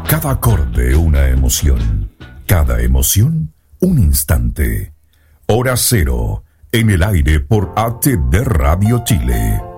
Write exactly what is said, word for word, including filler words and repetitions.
Cada acorde una emoción, cada emoción un instante. Hora cero, en el aire por A T D Radio Chile.